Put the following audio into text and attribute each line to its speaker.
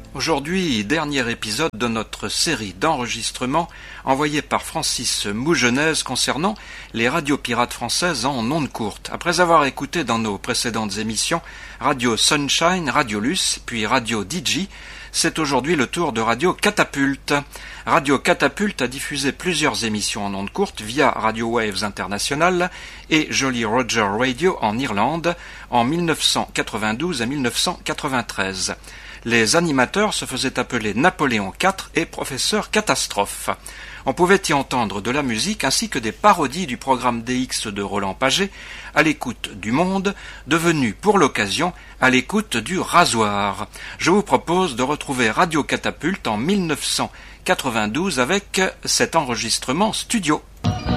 Speaker 1: Aujourd'hui, dernier épisode de notre série d'enregistrements envoyée par Francis Mougenèse concernant les radios pirates françaises en ondes courtes. Après avoir écouté dans nos précédentes émissions Radio Sunshine, Radio Luce, puis Radio Digi, c'est aujourd'hui le tour de Radio Catapulte. Radio Catapulte a diffusé plusieurs émissions en ondes courtes via Radio Waves International et Jolly Roger Radio en Irlande en 1992 à 1993. Les animateurs se faisaient appeler Napoléon IV et Professeur Catastrophe. On pouvait y entendre de la musique ainsi que des parodies du programme DX de Roland Pagé, à l'écoute du Monde, devenu pour l'occasion à l'écoute du Rasoir. Je vous propose de retrouver Radio Catapulte en 1992 avec cet enregistrement studio.